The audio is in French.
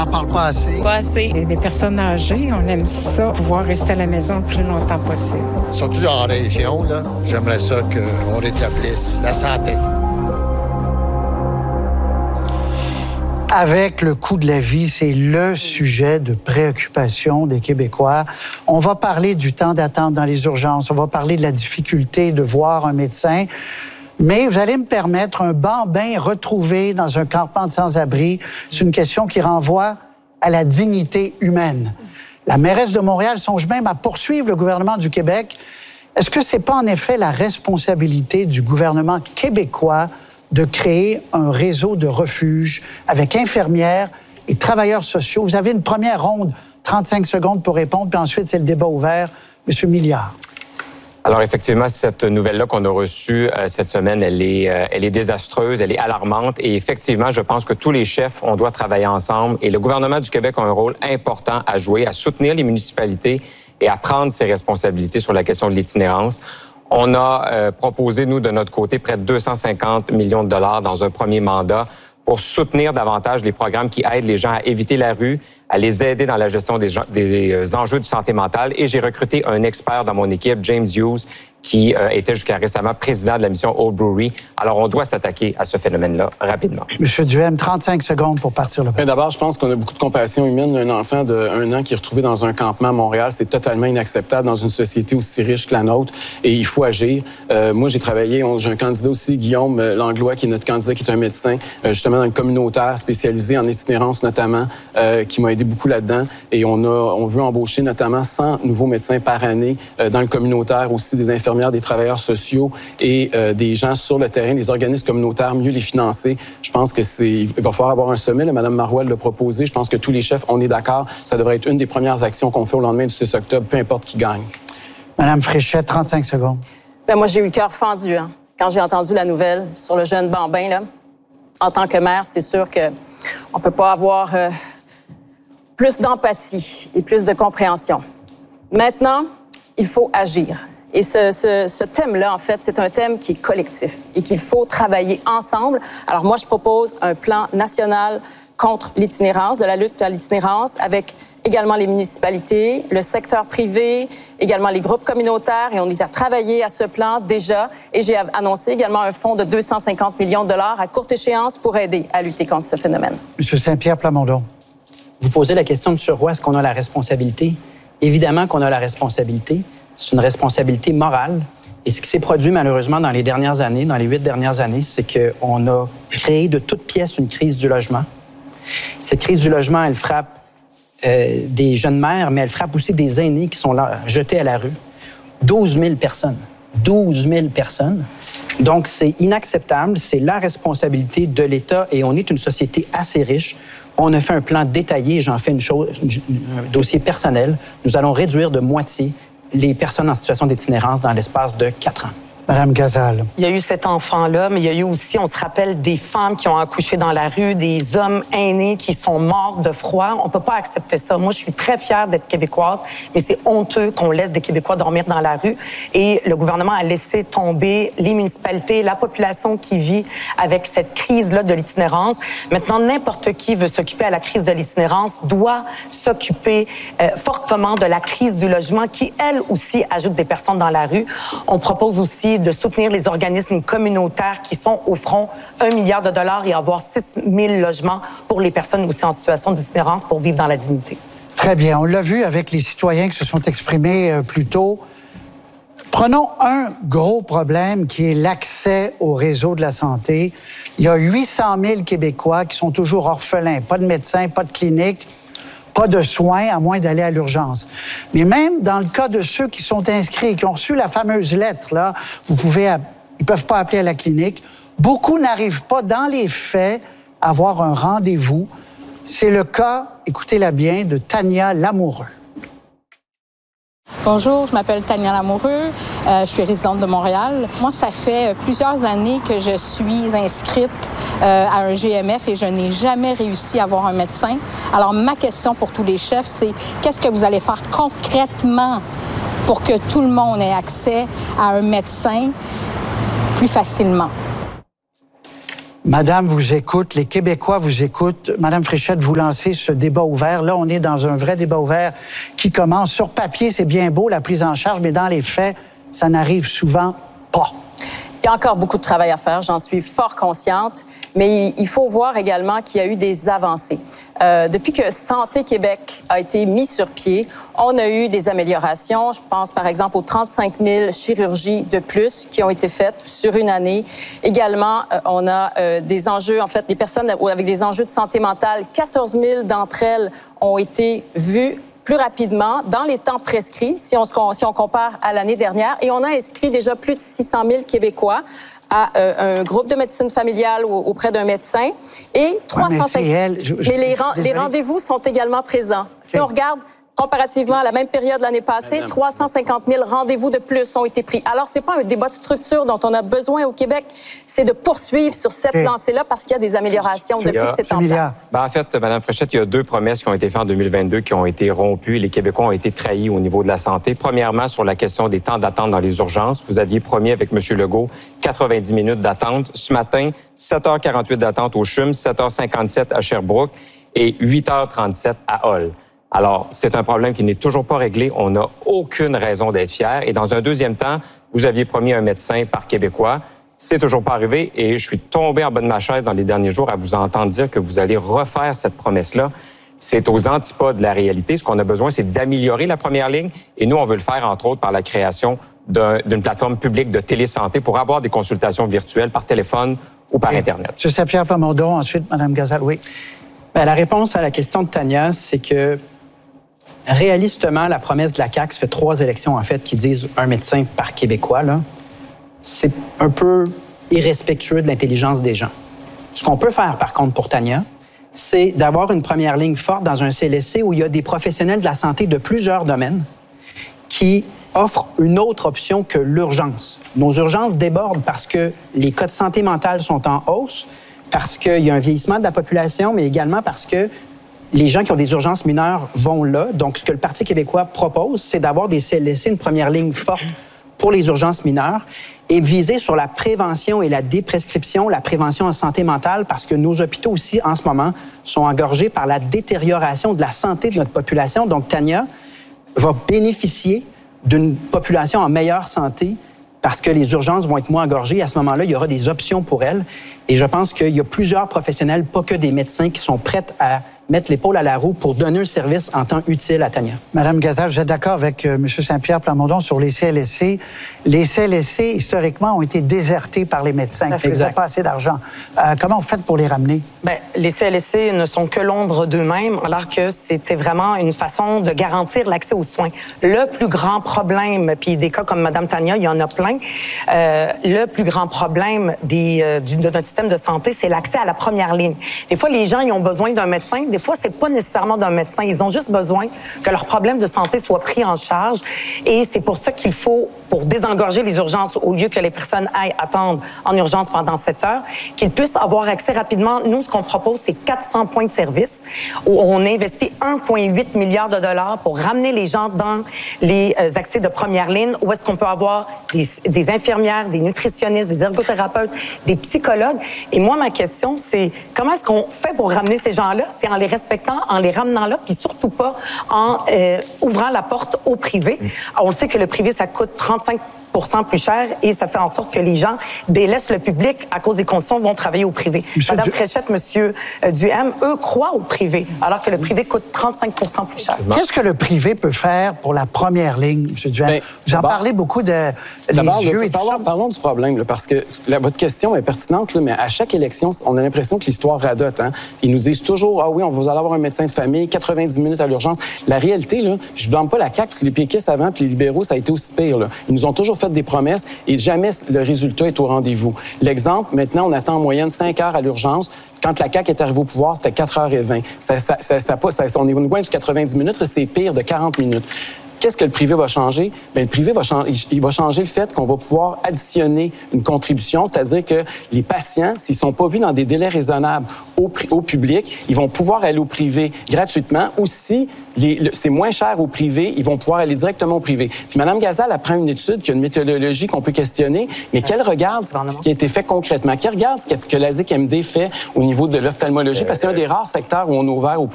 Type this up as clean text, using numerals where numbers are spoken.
n'en parle pas assez. Pas assez. Les personnes âgées, on aime ça, pouvoir rester à la maison le plus longtemps possible. Surtout dans la région, là, j'aimerais ça qu'on rétablisse la santé. Avec le coût de la vie, c'est le sujet de préoccupation des Québécois. On va parler du temps d'attente dans les urgences, on va parler de la difficulté de voir un médecin. Mais vous allez me permettre un bambin retrouvé dans un campement de sans-abri. C'est une question qui renvoie à la dignité humaine. La mairesse de Montréal songe même à poursuivre le gouvernement du Québec. Est-ce que c'est pas en effet la responsabilité du gouvernement québécois de créer un réseau de refuges avec infirmières et travailleurs sociaux? Vous avez une première ronde, 35 secondes pour répondre, puis ensuite c'est le débat ouvert. Monsieur Milliard. Alors effectivement, cette nouvelle-là qu'on a reçue cette semaine, elle est désastreuse, elle est alarmante et effectivement, je pense que tous les chefs, on doit travailler ensemble et le gouvernement du Québec a un rôle important à jouer, à soutenir les municipalités et à prendre ses responsabilités sur la question de l'itinérance. On a proposé, nous, de notre côté, près de 250 millions de dollars dans un premier mandat pour soutenir davantage les programmes qui aident les gens à éviter la rue, à les aider dans la gestion des enjeux de santé mentale. Et j'ai recruté un expert dans mon équipe, James Hughes, qui était jusqu'à récemment président de la mission Old Brewery. Alors, on doit s'attaquer à ce phénomène-là rapidement. Monsieur Duhem, 35 secondes pour partir le Mais d'abord, je pense qu'on a beaucoup de compassion humaine. Un enfant de 1 an qui est retrouvé dans un campement à Montréal, c'est totalement inacceptable dans une société aussi riche que la nôtre et il faut agir. Moi, j'ai travaillé, j'ai un candidat aussi, Guillaume Langlois, qui est notre candidat, qui est un médecin, justement dans le communautaire, spécialisé en itinérance notamment, qui m'a aidé beaucoup là-dedans. Et on veut embaucher notamment 100 nouveaux médecins par année dans le communautaire, aussi des infirmières, des travailleurs sociaux et des gens sur le terrain, des organismes communautaires, mieux les financer. Je pense que il va falloir avoir un sommet. Là, Mme Marois l'a proposé. Je pense que tous les chefs, on est d'accord. Ça devrait être une des premières actions qu'on fait au lendemain du 6 octobre, peu importe qui gagne. Mme Fréchette, 35 secondes. Ben moi, j'ai eu le cœur fendu quand j'ai entendu la nouvelle sur le jeune bambin. Là. En tant que mère, c'est sûr qu'on ne peut pas avoir plus d'empathie et plus de compréhension. Maintenant, il faut agir. Et ce thème-là, en fait, c'est un thème qui est collectif et qu'il faut travailler ensemble. Alors moi, je propose un plan national contre l'itinérance, de la lutte à l'itinérance, avec également les municipalités, le secteur privé, également les groupes communautaires, et on est à travailler à ce plan déjà. Et j'ai annoncé également un fonds de 250 millions de dollars à courte échéance pour aider à lutter contre ce phénomène. Monsieur Saint-Pierre Plamondon. Vous posez la question, M. Roy, est-ce qu'on a la responsabilité? Évidemment qu'on a la responsabilité. C'est une responsabilité morale. Et ce qui s'est produit malheureusement dans les dernières années, dans les 8 dernières années, c'est qu'on a créé de toutes pièces une crise du logement. Cette crise du logement, elle frappe des jeunes mères, mais elle frappe aussi des aînés qui sont là, jetés à la rue. 12 000 personnes. 12 000 personnes. Donc, c'est inacceptable. C'est la responsabilité de l'État et on est une société assez riche. On a fait un plan détaillé, j'en fais un dossier personnel. Nous allons réduire de moitié les personnes en situation d'itinérance dans l'espace de 4 ans. Madame Gazal. Il y a eu cet enfant-là, mais il y a eu aussi, on se rappelle, des femmes qui ont accouché dans la rue, des hommes aînés qui sont morts de froid. On peut pas accepter ça. Moi, je suis très fière d'être québécoise, mais c'est honteux qu'on laisse des Québécois dormir dans la rue. Et le gouvernement a laissé tomber les municipalités, la population qui vit avec cette crise-là de l'itinérance. Maintenant, n'importe qui veut s'occuper à la crise de l'itinérance doit s'occuper fortement de la crise du logement qui, elle aussi, ajoute des personnes dans la rue. On propose aussi de soutenir les organismes communautaires qui sont au front 1 milliard de dollars et avoir 6 000 logements pour les personnes aussi en situation d'itinérance pour vivre dans la dignité. Très bien. On l'a vu avec les citoyens qui se sont exprimés plus tôt. Prenons un gros problème qui est l'accès au réseau de la santé. Il y a 800 000 Québécois qui sont toujours orphelins. Pas de médecin, pas de clinique, pas de soins, à moins d'aller à l'urgence. Mais même dans le cas de ceux qui sont inscrits, qui ont reçu la fameuse lettre, là, ils peuvent pas appeler à la clinique. Beaucoup n'arrivent pas, dans les faits, à avoir un rendez-vous. C'est le cas, écoutez-la bien, de Tania Lamoureux. Bonjour, je m'appelle Tania Lamoureux, je suis résidente de Montréal. Moi, ça fait plusieurs années que je suis inscrite à un GMF et je n'ai jamais réussi à avoir un médecin. Alors, ma question pour tous les chefs, c'est qu'est-ce que vous allez faire concrètement pour que tout le monde ait accès à un médecin plus facilement? Madame vous écoute, les Québécois vous écoutent. Madame Fréchette, vous lancez ce débat ouvert. Là, on est dans un vrai débat ouvert qui commence. Sur papier, c'est bien beau, la prise en charge, mais dans les faits, ça n'arrive souvent pas. Il y a encore beaucoup de travail à faire, j'en suis fort consciente, mais il faut voir également qu'il y a eu des avancées. Depuis que Santé Québec a été mis sur pied, on a eu des améliorations. Je pense par exemple aux 35 000 chirurgies de plus qui ont été faites sur une année. Également, on a des enjeux, en fait, des personnes avec des enjeux de santé mentale. 14 000 d'entre elles ont été vues plus rapidement, dans les temps prescrits, si on compare à l'année dernière. Et on a inscrit déjà plus de 600 000 Québécois à un groupe de médecine familiale auprès d'un médecin. Et 350... Mais les rendez-vous sont également présents. Si on regarde comparativement à la même période l'année passée, 350 000 rendez-vous de plus ont été pris. Alors, c'est pas un débat de structure dont on a besoin au Québec, c'est de poursuivre sur cette lancée-là parce qu'il y a des améliorations depuis que c'est en place. En fait, Mme Fréchette, il y a 2 promesses qui ont été faites en 2022 qui ont été rompues. Les Québécois ont été trahis au niveau de la santé. Premièrement, sur la question des temps d'attente dans les urgences. Vous aviez promis avec M. Legault 90 minutes d'attente. Ce matin, 7h48 d'attente au CHUM, 7h57 à Sherbrooke et 8h37 à Hull. Alors, c'est un problème qui n'est toujours pas réglé. On n'a aucune raison d'être fier. Et dans un deuxième temps, vous aviez promis un médecin par Québécois. C'est toujours pas arrivé. Et je suis tombé en bas de ma chaise dans les derniers jours à vous entendre dire que vous allez refaire cette promesse-là. C'est aux antipodes de la réalité. Ce qu'on a besoin, c'est d'améliorer la première ligne. Et nous, on veut le faire, entre autres, par la création d'une plateforme publique de télésanté pour avoir des consultations virtuelles par téléphone ou par Internet. M. Saint-Pierre Plamondon, ensuite, Mme Gazal, oui. Bien, la réponse à la question de Tania, c'est que réalistement, la promesse de la CAQ, ça fait 3 élections, en fait, qui disent un médecin par Québécois, là. C'est un peu irrespectueux de l'intelligence des gens. Ce qu'on peut faire, par contre, pour Tania, c'est d'avoir une première ligne forte dans un CLSC où il y a des professionnels de la santé de plusieurs domaines qui offrent une autre option que l'urgence. Nos urgences débordent parce que les cas de santé mentale sont en hausse, parce qu'il y a un vieillissement de la population, mais également parce que les gens qui ont des urgences mineures vont là. Donc, ce que le Parti québécois propose, c'est d'avoir des CLSC, une première ligne forte pour les urgences mineures et viser sur la prévention et la déprescription, la prévention en santé mentale, parce que nos hôpitaux aussi, en ce moment, sont engorgés par la détérioration de la santé de notre population. Donc, Tania va bénéficier d'une population en meilleure santé parce que les urgences vont être moins engorgées. À ce moment-là, il y aura des options pour elle. Et je pense qu'il y a plusieurs professionnels, pas que des médecins, qui sont prêts à mettre l'épaule à la roue pour donner un service en temps utile à Tania. Madame Gazal, vous êtes d'accord avec M. Saint-Pierre Plamondon sur les CLSC. Les CLSC, historiquement, ont été désertés par les médecins qui n'avaient pas assez d'argent. Comment vous faites pour les ramener? Bien, les CLSC ne sont que l'ombre d'eux-mêmes, alors que c'était vraiment une façon de garantir l'accès aux soins. Le plus grand problème, puis des cas comme Mme Tania, il y en a plein, le plus grand problème de notre système de santé, c'est l'accès à la première ligne. Des fois, les gens, ils ont besoin d'un médecin. Des fois, c'est pas nécessairement d'un médecin. Ils ont juste besoin que leurs problèmes de santé soient pris en charge. Et c'est pour ça qu'il faut, pour désengorger les urgences, au lieu que les personnes aillent attendre en urgence pendant 7 heures, qu'ils puissent avoir accès rapidement. Nous, ce qu'on propose, c'est 400 points de service où on investit 1,8 milliard de dollars pour ramener les gens dans les accès de première ligne, où est-ce qu'on peut avoir des infirmières, des nutritionnistes, des ergothérapeutes, des psychologues. Et moi, ma question, c'est comment est-ce qu'on fait pour ramener ces gens-là? C'est en les respectant, en les ramenant là, puis surtout pas en ouvrant la porte au privé. On le sait que le privé, ça coûte 35 % plus cher et ça fait en sorte que les gens délaissent le public à cause des conditions, vont travailler au privé. Mme Fréchette, M. Duhem, eux croient au privé, alors que le privé coûte 35 % plus cher. Qu'est-ce que le privé peut faire pour la première ligne, M. Duhem? Vous en parlez beaucoup de les yeux et tout ça. Parlons du problème, là, parce que votre question est pertinente, là, mais à chaque élection, on a l'impression que l'histoire radote. Hein? Ils nous disent toujours, ah oui, vous allez avoir un médecin de famille, 90 minutes à l'urgence. La réalité, là, je ne blâme pas la CAQ, parce que les péquistes avant, puis les libéraux, ça a été aussi pire. Là. Ils nous ont toujours fait des promesses et jamais le résultat est au rendez-vous. L'exemple, maintenant, on attend en moyenne 5 heures à l'urgence. Quand la CAQ est arrivée au pouvoir, c'était 4h20. On est loin du 90 minutes, c'est pire de 40 minutes. qu'est-ce que le privé va changer? Bien, le privé il va changer le fait qu'on va pouvoir additionner une contribution, c'est-à-dire que les patients, s'ils sont pas vus dans des délais raisonnables au public, ils vont pouvoir aller au privé gratuitement, ou si c'est moins cher au privé, ils vont pouvoir aller directement au privé. Puis Mme Gazal apprend une étude qui a une méthodologie qu'on peut questionner, mais qu'elle regarde ce qui a été fait concrètement, qu'elle regarde ce que la ZIC-MD fait au niveau de l'ophtalmologie, parce que c'est un des rares secteurs où on a ouvert au